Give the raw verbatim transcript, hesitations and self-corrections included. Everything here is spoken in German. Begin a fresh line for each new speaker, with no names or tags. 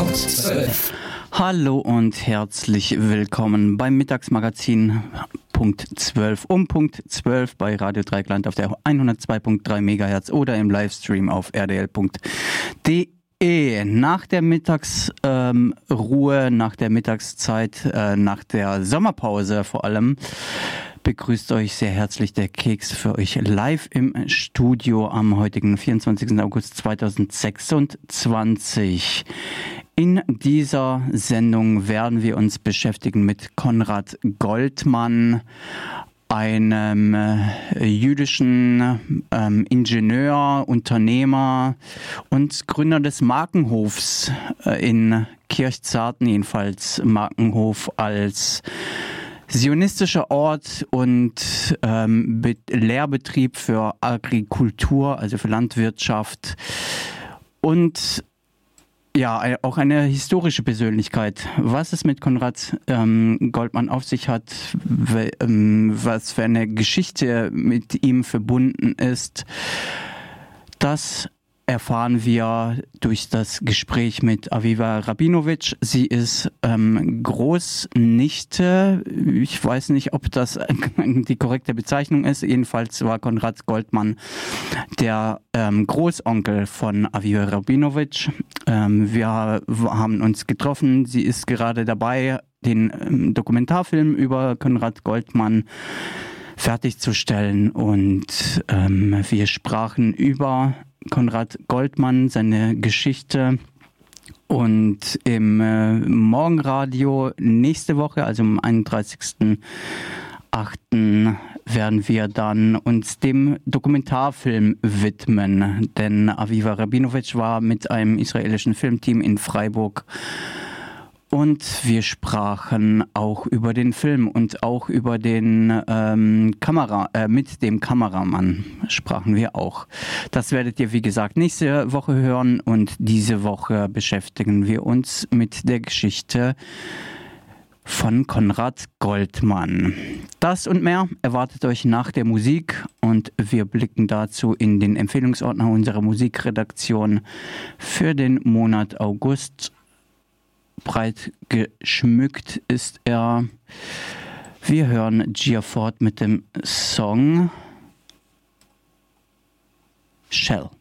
Punkt zwölf.
Hallo und herzlich willkommen beim Mittagsmagazin Punkt zwölf um Punkt zwölf bei Radio Dreieckland auf der hundertzwei Komma drei Megahertz oder im Livestream auf r d l punkt d e. Nach der Mittagsruhe, ähm, nach der Mittagszeit, äh, nach der Sommerpause vor allem, begrüßt euch sehr herzlich der Keks für euch live im Studio am heutigen vierundzwanzigsten August zweitausendsechsundzwanzig. In dieser Sendung werden wir uns beschäftigen mit Konrad Goldmann, einem äh, jüdischen ähm, Ingenieur, Unternehmer und Gründer des Markenhofs äh, in Kirchzarten, jedenfalls Markenhof als zionistischer Ort und ähm, Be- Lehrbetrieb für Agrikultur, also für Landwirtschaft und ja, auch eine historische Persönlichkeit. Was es mit Konrad ähm, Goldmann auf sich hat, we- ähm, was für eine Geschichte mit ihm verbunden ist, das erfahren wir durch das Gespräch mit Aviva Rabinowitsch. Sie ist ähm, Großnichte. Ich weiß nicht, ob das die korrekte Bezeichnung ist. Jedenfalls war Konrad Goldmann der ähm, Großonkel von Aviva Rabinowitsch. Ähm, wir haben uns getroffen. Sie ist gerade dabei, den ähm, Dokumentarfilm über Konrad Goldmann fertigzustellen. Und ähm, wir sprachen über Konrad Goldmann, seine Geschichte, und im äh, Morgenradio nächste Woche, also am einunddreißigsten achten werden wir dann uns dem Dokumentarfilm widmen, denn Aviva Rabinowitsch war mit einem israelischen Filmteam in Freiburg. Und wir sprachen auch über den Film und auch über den ähm, Kamera, äh, mit dem Kameramann sprachen wir auch. Das werdet ihr, wie gesagt, nächste Woche hören, und diese Woche beschäftigen wir uns mit der Geschichte von Konrad Goldmann. Das und mehr erwartet euch nach der Musik, und wir blicken dazu in den Empfehlungsordner unserer Musikredaktion für den Monat August. Breit geschmückt ist er. Wir hören Gia Ford mit dem Song Shell.